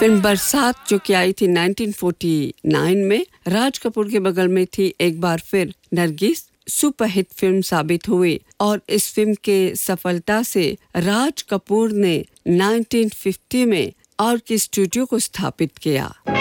Film बरसात जो कि आई थी 1949 में, राज कपूर के बगल में थी एक बार फिर नरगिस, सुपरहिट फिल्म साबित हुई और इस फिल्म के सफलता से राज कपूर ने 1950 में आर के स्टूडियो को स्थापित किया।